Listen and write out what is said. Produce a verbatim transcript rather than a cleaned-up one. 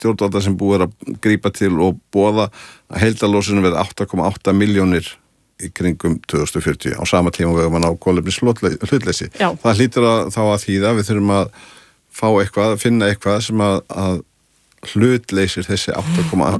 stjórnvalda sem búið er að grípa til og boða að heildarlósunum verði átta komma átta milljónir í kringum tvö þúsund og fjörutíu á sama tíma við erum að ná kolefnishlutleysi. Það hlýtur að, þá að þýða við þurfum að fá eitthvað, finna eitthvað sem að, að hlutleysir þessi átta komma